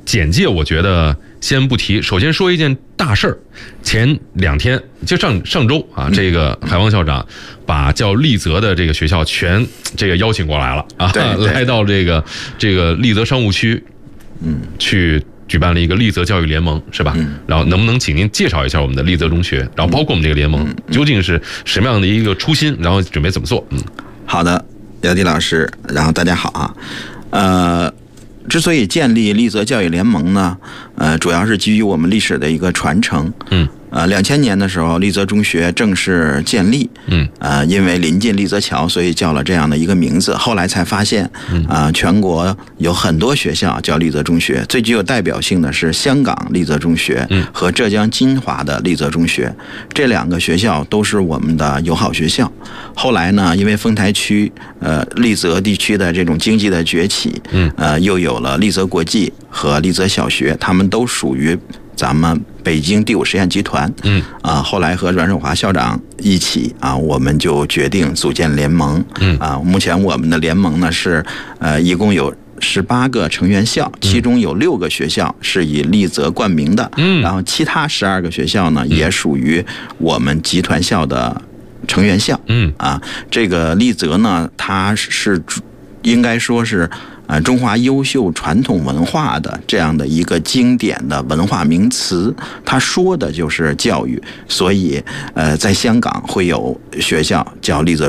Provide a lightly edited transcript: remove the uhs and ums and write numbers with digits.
简介我觉得先不提，首先说一件大事儿。前2天就上周啊，这个海王校长把叫丽泽的这个学校全这个邀请过来了啊，来到这个丽泽商务区，去举办了一个丽泽教育联盟，是吧？然后能不能请您介绍一下我们的丽泽中学，然后包括我们这个联盟究竟是什么样的一个初心，然后准备怎么做？ 好的，姚迪老师，然后大家好啊，之所以建立丽泽教育联盟呢，主要是基于我们历史的一个传承。2000年的时候，丽泽中学正式建立。因为临近丽泽桥，所以叫了这样的一个名字。后来才发现，全国有很多学校叫丽泽中学，最具有代表性的是香港丽泽中学和浙江金华的丽泽中学，这2个学校都是我们的友好学校。后来呢，因为丰台区丽泽地区的这种经济的崛起，又有了丽泽国际和丽泽小学，他们都属于咱们北京第5实验集团。后来和阮守华校长一起我们就决定组建联盟。目前我们的联盟呢是一共有18个成员校，其中有6个学校是以丽泽冠名的，然后其他12个学校呢也属于我们集团校的成员校。这个丽泽呢，它是应该说是中华优秀传统文化的这样的一个经典的文化名词，它说的就是教育，所以在香港会有学校叫丽泽